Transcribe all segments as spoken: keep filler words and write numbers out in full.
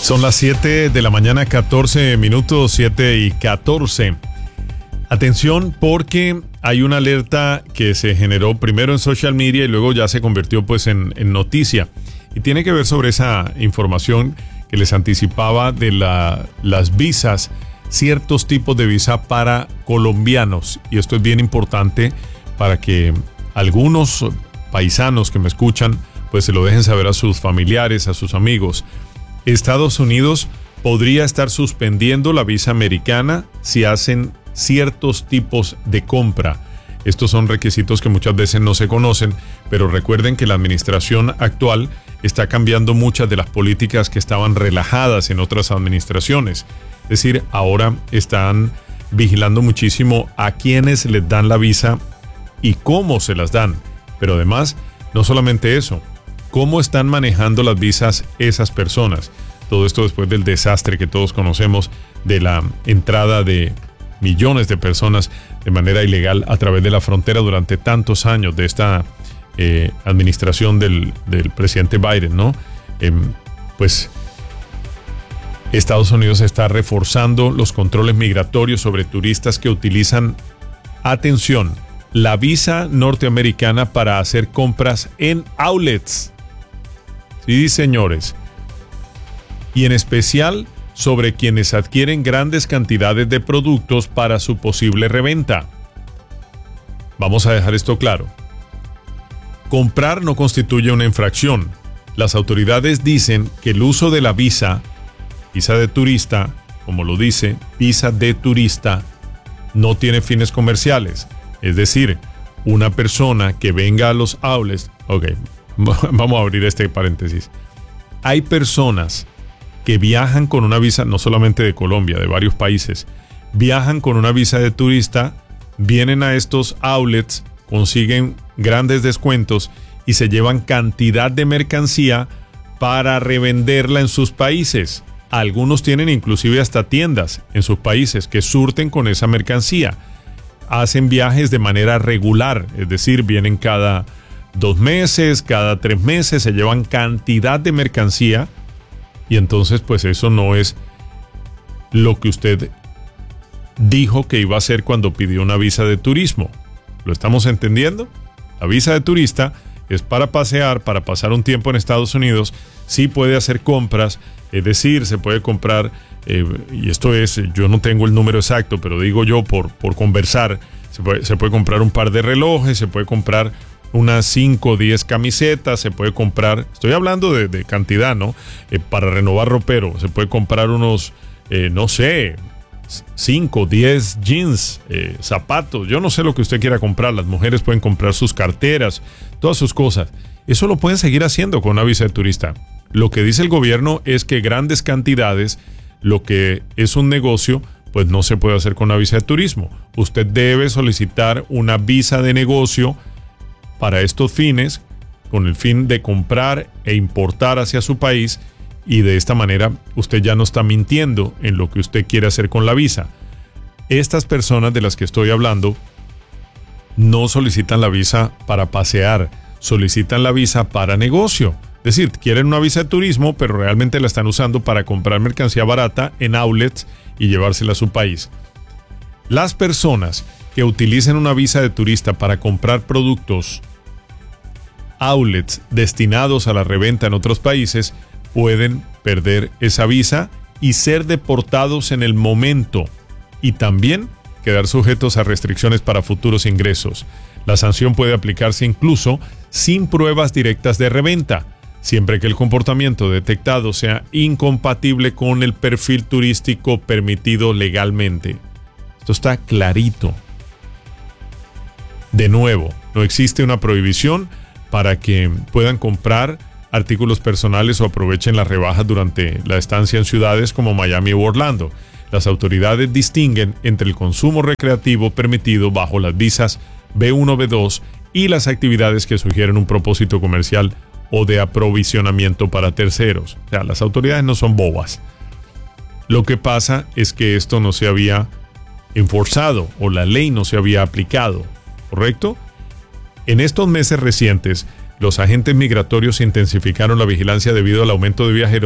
Son las siete de la mañana, catorce minutos, siete y catorce. Atención, porque hay una alerta que se generó primero en social media y luego ya se convirtió pues en, en noticia. Y tiene que ver sobre esa información que les anticipaba de la, las visas, ciertos tipos de visa para colombianos. Y esto es bien importante para que algunos paisanos que me escuchan pues se lo dejen saber a sus familiares, a sus amigos. Estados Unidos podría estar suspendiendo la visa americana si hacen ciertos tipos de compra. Estos son requisitos que muchas veces no se conocen, pero recuerden que la administración actual está cambiando muchas de las políticas que estaban relajadas en otras administraciones. Es decir, ahora están vigilando muchísimo a quienes les dan la visa y cómo se las dan. Pero además, no solamente eso, cómo están manejando las visas esas personas. Todo esto después del desastre que todos conocemos de la entrada de millones de personas de manera ilegal a través de la frontera durante tantos años de esta eh, administración del, del presidente Biden, ¿no? Eh, pues Estados Unidos está reforzando los controles migratorios sobre turistas que utilizan, atención, la visa norteamericana para hacer compras en outlets. Sí, señores. Y en especial sobre quienes adquieren grandes cantidades de productos para su posible reventa. Vamos a dejar esto claro. Comprar no constituye una infracción. Las autoridades dicen que el uso de la visa, visa de turista, como lo dice, visa de turista, no tiene fines comerciales. Es decir, una persona que venga a los outlets... Ok, vamos a abrir este paréntesis. Hay personas que viajan con una visa, no solamente de Colombia, de varios países, viajan con una visa de turista, vienen a estos outlets, consiguen grandes descuentos y se llevan cantidad de mercancía para revenderla en sus países. Algunos tienen inclusive hasta tiendas en sus países que surten con esa mercancía. Hacen viajes de manera regular, es decir, vienen cada dos meses, cada tres meses, se llevan cantidad de mercancía. Y entonces pues eso no es lo que usted dijo que iba a hacer cuando pidió una visa de turismo. ¿Lo estamos entendiendo? La visa de turista es para pasear, para pasar un tiempo en Estados Unidos. Sí puede hacer compras, es decir, se puede comprar, eh, y esto es, yo no tengo el número exacto, pero digo yo por, por conversar, se puede, se puede comprar un par de relojes, se puede comprar unas cinco o diez camisetas, se puede comprar, estoy hablando de, de cantidad, ¿no? Eh, para renovar ropero, se puede comprar unos, eh, no sé, cinco o diez jeans, eh, zapatos, yo no sé lo que usted quiera comprar, las mujeres pueden comprar sus carteras, todas sus cosas. Eso lo pueden seguir haciendo con una visa de turista. Lo que dice el gobierno es que grandes cantidades, lo que es un negocio, pues no se puede hacer con una visa de turismo. Usted debe solicitar una visa de negocio para estos fines, con el fin de comprar e importar hacia su país, y de esta manera usted ya no está mintiendo en lo que usted quiere hacer con la visa. Estas personas de las que estoy hablando no solicitan la visa para pasear, solicitan la visa para negocio. Es decir, quieren una visa de turismo, pero realmente la están usando para comprar mercancía barata en outlets y llevársela a su país. Las personas que utilicen una visa de turista para comprar productos outlets destinados a la reventa en otros países pueden perder esa visa y ser deportados en el momento, y también quedar sujetos a restricciones para futuros ingresos. La sanción puede aplicarse incluso sin pruebas directas de reventa, siempre que el comportamiento detectado sea incompatible con el perfil turístico permitido legalmente. Esto está clarito. De nuevo, no existe una prohibición para que puedan comprar artículos personales o aprovechen las rebajas durante la estancia en ciudades como Miami o Orlando. Las autoridades distinguen entre el consumo recreativo permitido bajo las visas B uno, B dos y las actividades que sugieren un propósito comercial o de aprovisionamiento para terceros. O sea, las autoridades no son bobas. Lo que pasa es que esto no se había enforzado o la ley no se había aplicado, ¿correcto? En estos meses recientes, los agentes migratorios intensificaron la vigilancia debido al aumento de viajeros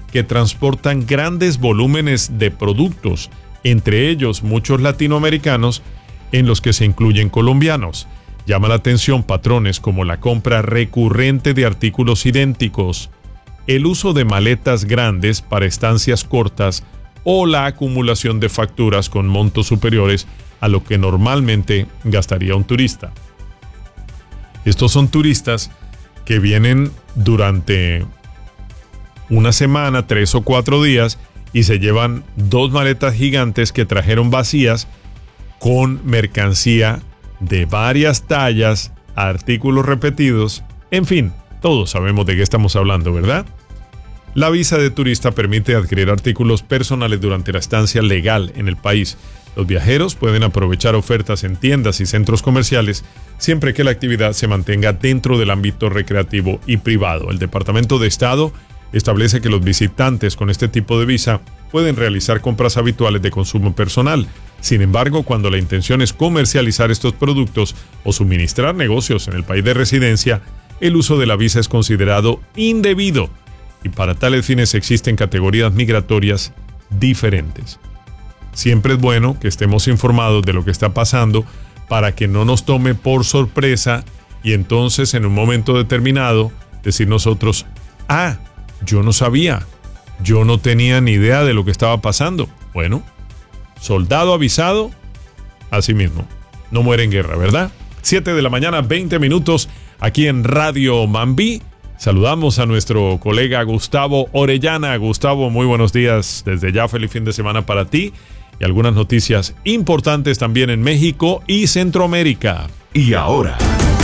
que transportan grandes volúmenes de productos, entre ellos muchos latinoamericanos, en los que se incluyen colombianos. Llama la atención patrones como la compra recurrente de artículos idénticos, el uso de maletas grandes para estancias cortas o la acumulación de facturas con montos superiores a lo que normalmente gastaría un turista. Estos son turistas que vienen durante una semana, tres o cuatro días y se llevan dos maletas gigantes que trajeron vacías con mercancía de varias tallas, artículos repetidos, en fin, todos sabemos de qué estamos hablando, ¿verdad? La visa de turista permite adquirir artículos personales durante la estancia legal en el país. Los viajeros pueden aprovechar ofertas en tiendas y centros comerciales siempre que la actividad se mantenga dentro del ámbito recreativo y privado. El Departamento de Estado establece que los visitantes con este tipo de visa pueden realizar compras habituales de consumo personal. Sin embargo, cuando la intención es comercializar estos productos o suministrar negocios en el país de residencia, el uso de la visa es considerado indebido y para tales fines existen categorías migratorias diferentes. Siempre es bueno que estemos informados de lo que está pasando para que no nos tome por sorpresa y entonces en un momento determinado decir nosotros, ah, yo no sabía, yo no tenía ni idea de lo que estaba pasando. Bueno, soldado avisado, así mismo, no muere en guerra, ¿verdad? siete de la mañana, veinte minutos, aquí en Radio Mambí. Saludamos a nuestro colega Gustavo Orellana. Gustavo, muy buenos días. Desde ya, feliz fin de semana para ti. Y algunas noticias importantes también en México y Centroamérica. Y ahora,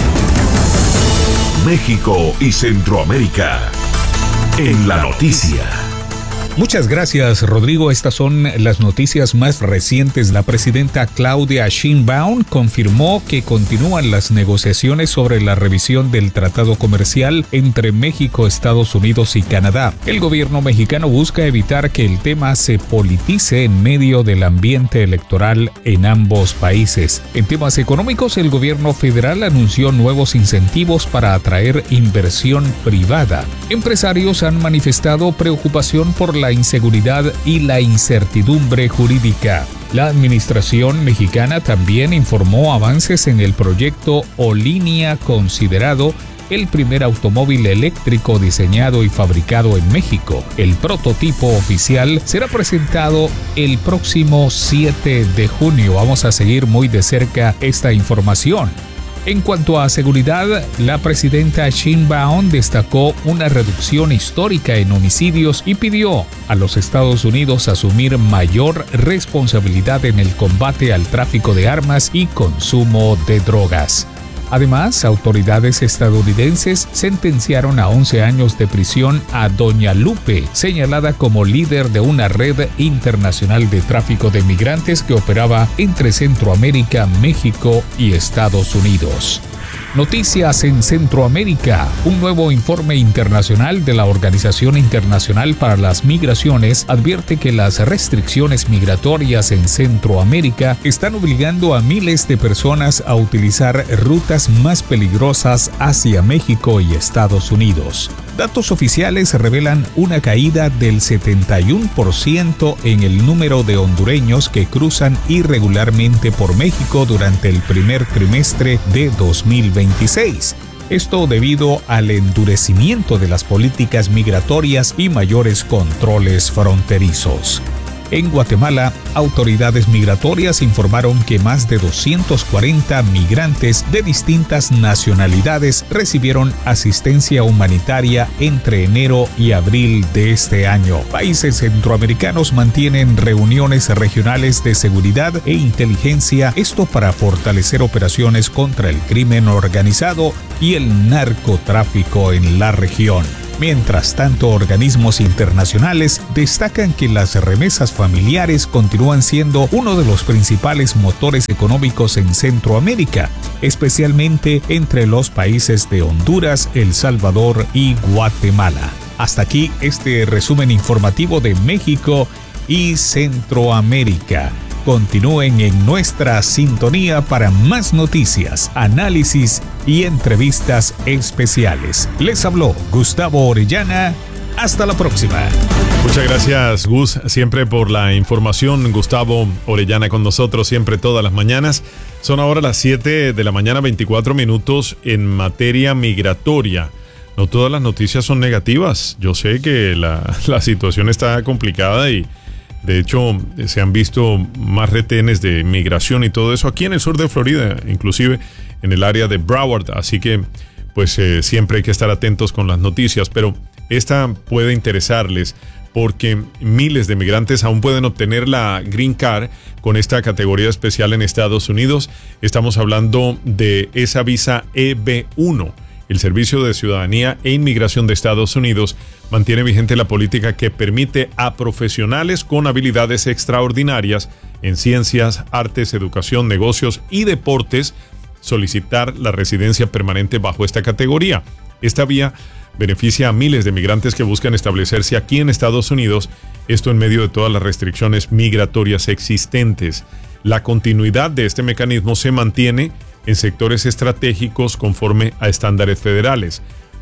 México y Centroamérica en la noticia. Muchas gracias, Rodrigo. Estas son las noticias más recientes. La presidenta Claudia Sheinbaum confirmó que continúan las negociaciones sobre la revisión del tratado comercial entre México, Estados Unidos y Canadá. El gobierno mexicano busca evitar que el tema se politice en medio del ambiente electoral en ambos países. En temas económicos, el gobierno federal anunció nuevos incentivos para atraer inversión privada. Empresarios han manifestado preocupación por la la inseguridad y la incertidumbre jurídica. La administración mexicana también informó avances en el proyecto Olinia, considerado el primer automóvil eléctrico diseñado y fabricado en México. El prototipo oficial será presentado el próximo siete de junio. Vamos a seguir muy de cerca esta información. En cuanto a seguridad, la presidenta Sheinbaum destacó una reducción histórica en homicidios y pidió a los Estados Unidos asumir mayor responsabilidad en el combate al tráfico de armas y consumo de drogas. Además, autoridades estadounidenses sentenciaron a once años de prisión a Doña Lupe, señalada como líder de una red internacional de tráfico de migrantes que operaba entre Centroamérica, México y Estados Unidos. Noticias en Centroamérica. Un nuevo informe internacional de la Organización Internacional para las Migraciones advierte que las restricciones migratorias en Centroamérica están obligando a miles de personas a utilizar rutas más peligrosas hacia México y Estados Unidos. Datos oficiales revelan una caída del setenta y uno por ciento en el número de hondureños que cruzan irregularmente por México durante el primer trimestre de dos mil veintiséis. Esto debido al endurecimiento de las políticas migratorias y mayores controles fronterizos. En Guatemala, autoridades migratorias informaron que más de doscientos cuarenta migrantes de distintas nacionalidades recibieron asistencia humanitaria entre enero y abril de este año. Países centroamericanos mantienen reuniones regionales de seguridad e inteligencia, esto para fortalecer operaciones contra el crimen organizado y el narcotráfico en la región. Mientras tanto, organismos internacionales destacan que las remesas familiares continúan siendo uno de los principales motores económicos en Centroamérica, especialmente entre los países de Honduras, El Salvador y Guatemala. Hasta aquí este resumen informativo de México y Centroamérica. Continúen en nuestra sintonía para más noticias, análisis y entrevistas especiales. Les habló Gustavo Orellana. Hasta la próxima. Muchas gracias, Gus, siempre por la información. Gustavo Orellana con nosotros siempre todas las mañanas. Son ahora las siete de la mañana, veinticuatro minutos en materia migratoria. No todas las noticias son negativas. Yo sé que la, la situación está complicada y de hecho se han visto más retenes de migración y todo eso aquí en el sur de Florida, inclusive en el área de Broward. Así que pues eh, siempre hay que estar atentos con las noticias, pero esta puede interesarles porque miles de migrantes aún pueden obtener la Green Card con esta categoría especial en Estados Unidos. Estamos hablando de esa visa E B uno. El Servicio de Ciudadanía e Inmigración de Estados Unidos mantiene vigente la política que permite a profesionales con habilidades extraordinarias en ciencias, artes, educación, negocios y deportes solicitar la residencia permanente bajo esta categoría. Esta vía beneficia a miles de migrantes que buscan establecerse aquí en Estados Unidos, esto en medio de todas las restricciones migratorias existentes. La continuidad de este mecanismo se mantiene en sectores estratégicos conforme a estándares federales.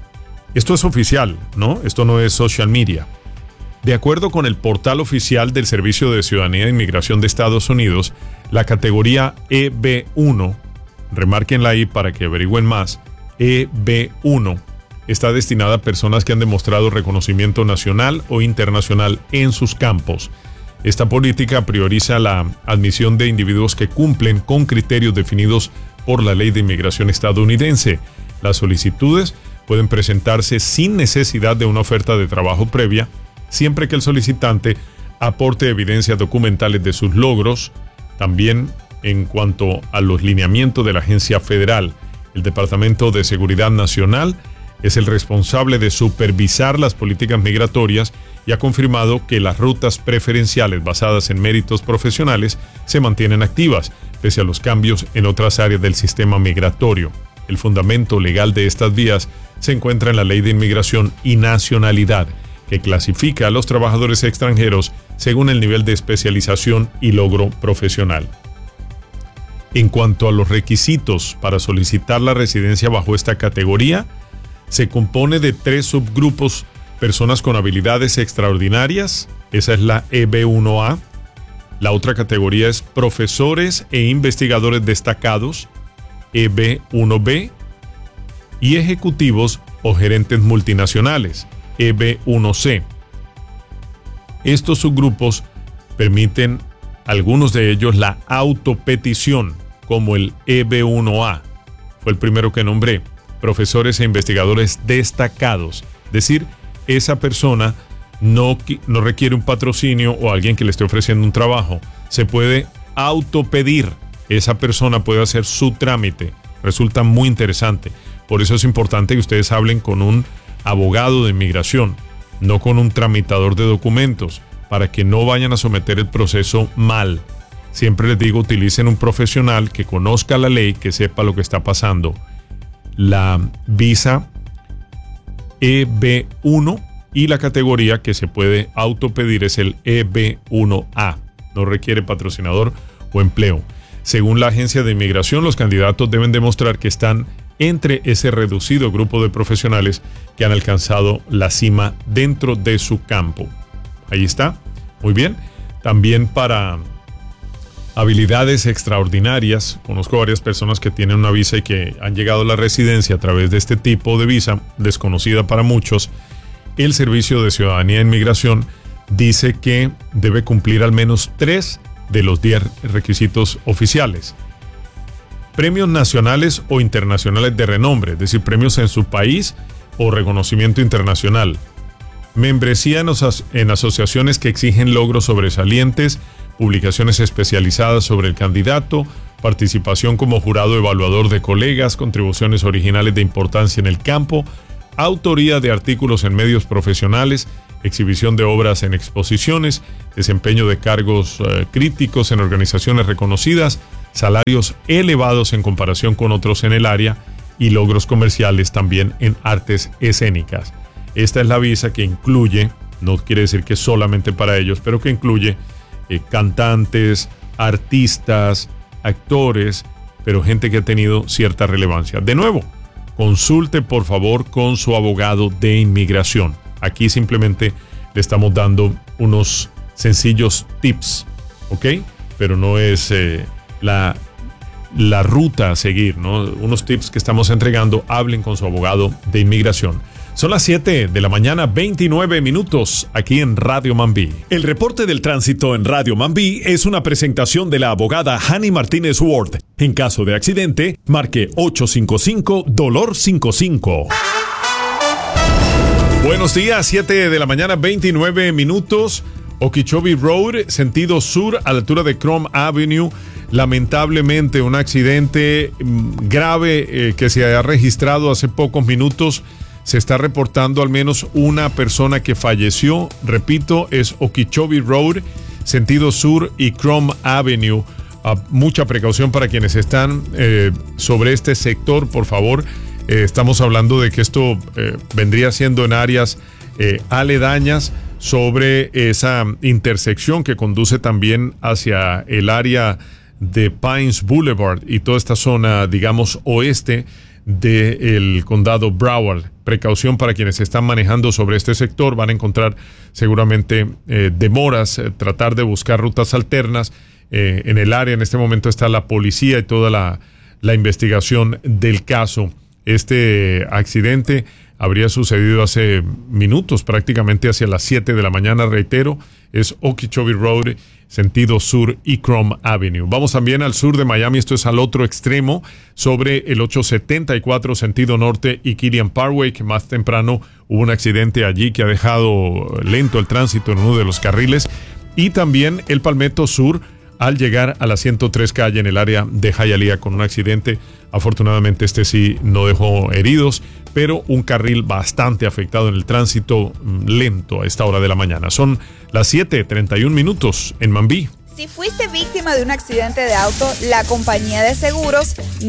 Esto es oficial, ¿no? Esto no es social media. De acuerdo con el portal oficial del Servicio de Ciudadanía e Inmigración de Estados Unidos, la categoría E B uno, remárquenla ahí para que averigüen más, E B uno, está destinada a personas que han demostrado reconocimiento nacional o internacional en sus campos. Esta política prioriza la admisión de individuos que cumplen con criterios definidos por la ley de inmigración estadounidense. Las solicitudes pueden presentarse sin necesidad de una oferta de trabajo previa, siempre que el solicitante aporte evidencias documentales de sus logros. También en cuanto a los lineamientos de la agencia federal, el Departamento de Seguridad Nacional es el responsable de supervisar las políticas migratorias y ha confirmado que las rutas preferenciales basadas en méritos profesionales se mantienen activas, pese a los cambios en otras áreas del sistema migratorio. El fundamento legal de estas vías se encuentra en la Ley de Inmigración y Nacionalidad, que clasifica a los trabajadores extranjeros según el nivel de especialización y logro profesional. En cuanto a los requisitos para solicitar la residencia bajo esta categoría, se compone de tres subgrupos: personas con habilidades extraordinarias, esa es la E B uno A. La otra categoría es profesores e investigadores destacados, E B uno B. Y ejecutivos o gerentes multinacionales, E B uno C. Estos subgrupos permiten, algunos de ellos, la autopetición, como el E B uno A. Fue el primero que nombré. Profesores e investigadores destacados. Es decir, esa persona no, no requiere un patrocinio o alguien que le esté ofreciendo un trabajo. Se puede autopedir. Esa persona puede hacer su trámite. Resulta muy interesante. Por eso es importante que ustedes hablen con un abogado de inmigración, no con un tramitador de documentos, para que no vayan a someter el proceso mal. Siempre les digo, utilicen un profesional que conozca la ley, que sepa lo que está pasando. La visa E B uno y la categoría que se puede autopedir es el E B uno A. No requiere patrocinador o empleo. Según la agencia de inmigración, los candidatos deben demostrar que están entre ese reducido grupo de profesionales que han alcanzado la cima dentro de su campo. Ahí está. Muy bien. También para habilidades extraordinarias, conozco varias personas que tienen una visa y que han llegado a la residencia a través de este tipo de visa, desconocida para muchos. El Servicio de Ciudadanía e Inmigración dice que debe cumplir al menos tres de los diez requisitos oficiales. Premios nacionales o internacionales de renombre, es decir, premios en su país o reconocimiento internacional. Membresía en, aso- en asociaciones que exigen logros sobresalientes, publicaciones especializadas sobre el candidato, participación como jurado evaluador de colegas, contribuciones originales de importancia en el campo, autoría de artículos en medios profesionales, exhibición de obras en exposiciones, desempeño de cargos eh, críticos en organizaciones reconocidas, salarios elevados en comparación con otros en el área y logros comerciales también en artes escénicas. Esta es la visa que incluye, no quiere decir que solamente para ellos, pero que incluye eh, cantantes, artistas, actores, pero gente que ha tenido cierta relevancia. De nuevo, consulte por favor con su abogado de inmigración. Aquí simplemente le estamos dando unos sencillos tips, ¿ok? Pero no es eh, la, la ruta a seguir, ¿no? Unos tips que estamos entregando. Hablen con su abogado de inmigración. Son las siete de la mañana, veintinueve minutos, aquí en Radio Mambí. El reporte del tránsito en Radio Mambí es una presentación de la abogada Hani Martínez Ward. En caso de accidente, marque ocho cinco cinco, dolor cinco cinco. Buenos días, siete de la mañana, veintinueve minutos. Okeechobee Road, sentido sur, a la altura de Chrome Avenue. Lamentablemente, un accidente grave eh, que se ha registrado hace pocos minutos. Se está reportando al menos una persona que falleció. Repito, es Okeechobee Road, sentido sur y Chrome Avenue. Uh, mucha precaución para quienes están eh, sobre este sector, por favor. Eh, estamos hablando de que esto eh, vendría siendo en áreas eh, aledañas sobre esa intersección que conduce también hacia el área de Pines Boulevard y toda esta zona, digamos, oeste del condado Broward. Precaución para quienes están manejando sobre este sector. Van a encontrar seguramente eh, demoras, eh, tratar de buscar rutas alternas. Eh, en el área en este momento está la policía y toda la, la investigación del caso. Este accidente habría sucedido hace minutos, prácticamente hacia las siete de la mañana, reitero. Es Okeechobee Road, sentido sur y Chrome Avenue. Vamos también al sur de Miami, esto es al otro extremo, sobre el ochocientos setenta y cuatro, sentido norte y Killian Parkway, que más temprano hubo un accidente allí que ha dejado lento el tránsito en uno de los carriles. Y también el Palmetto Sur, al llegar a la ciento tres calle en el área de Hialeah con un accidente. Afortunadamente este sí no dejó heridos, pero un carril bastante afectado en el tránsito lento a esta hora de la mañana. Son las siete treinta y un minutos en Mambí. Si fuiste víctima de un accidente de auto, la compañía de seguros